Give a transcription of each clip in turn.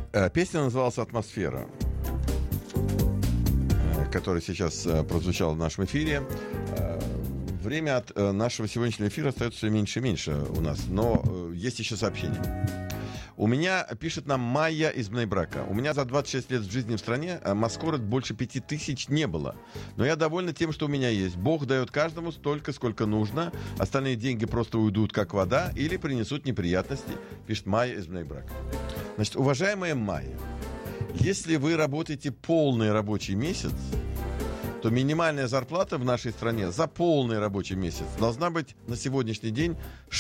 Песня называлась «Атмосфера», которая сейчас прозвучала в нашем эфире. Время от нашего сегодняшнего эфира остается все меньше и меньше у нас, но есть еще сообщение. У меня, пишет нам Майя из Бней-Брака, у меня за 26 лет жизни в стране маскорот больше 5000 не было. Но я довольна тем, что у меня есть. Бог дает каждому столько, сколько нужно. Остальные деньги просто уйдут, как вода, или принесут неприятности, пишет Майя из Бней-Брака. Значит, уважаемая Майя, если вы работаете полный рабочий месяц, то минимальная зарплата в нашей стране за полный рабочий месяц должна быть на сегодняшний день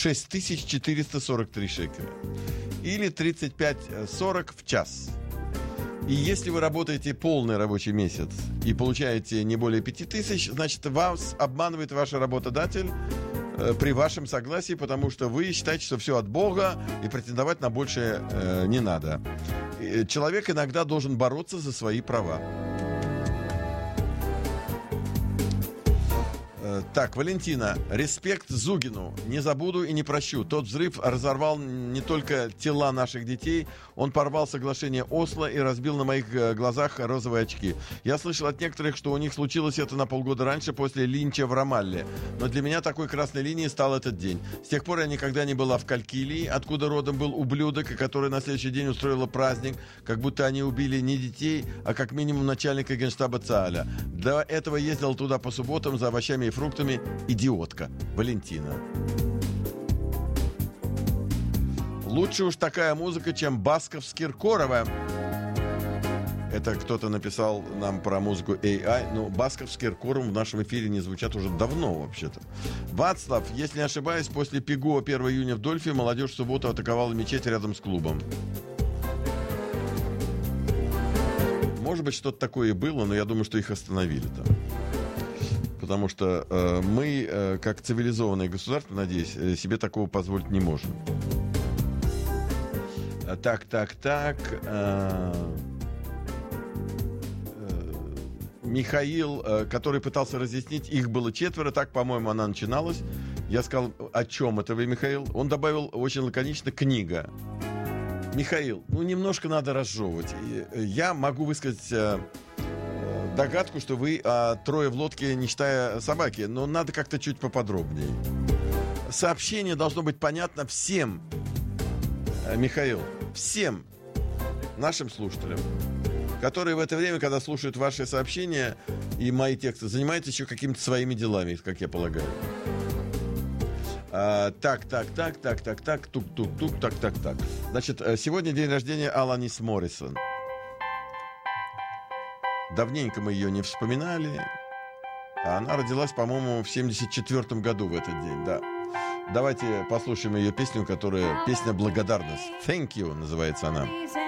6443 шекеля. Или 35-40 в час. И если вы работаете полный рабочий месяц и получаете не более 5000, значит, вас обманывает ваш работодатель при вашем согласии, потому что вы считаете, что все от Бога, и претендовать на большее не надо. Человек иногда должен бороться за свои права. Так, Валентина, респект Зугину. Не забуду и не прощу. Тот взрыв разорвал не только тела наших детей, он порвал соглашение Осло и разбил на моих глазах розовые очки. Я слышал от некоторых, что у них случилось это на полгода раньше, после линча в Рамалле. Но для меня такой красной линией стал этот день. С тех пор я никогда не была в Калькилии, откуда родом был ублюдок, и который на следующий день устроила праздник, как будто они убили не детей, а как минимум начальника генштаба ЦААля. До этого ездил туда по субботам за овощами и фруктами. Идиотка. Валентина. Лучше уж такая музыка, чем Басков с Киркоровым. Это кто-то написал нам про музыку AI, но Басков с Киркоровым в нашем эфире не звучат уже давно, вообще-то. Вацлав, если не ошибаюсь, после ПИГО 1 июня в Дольфе молодежь в субботу атаковала мечеть рядом с клубом. Может быть, что-то такое и было, но я думаю, что их остановили там. Потому что мы, как цивилизованное государство, надеюсь, себе такого позволить не можем. Так. Михаил, который пытался разъяснить, их было 4, так, по-моему, она начиналась. Я сказал, о чем это вы, Михаил? Он добавил очень лаконично «книга». Михаил, немножко надо разжевывать. Я могу высказать догадку, что вы 3 в лодке, не считая собаки, но надо как-то чуть поподробнее. Сообщение должно быть понятно всем, Михаил, всем нашим слушателям, которые в это время, когда слушают ваши сообщения и мои тексты, занимаются еще какими-то своими делами, как я полагаю. Так. Тук-тук-тук, так. Значит, сегодня день рождения Аланис Моррисон. Давненько мы ее не вспоминали. А она родилась, по-моему, в 1974 году в этот день, да. Давайте послушаем ее песню, которая песня «Благодарность». Thank you называется она.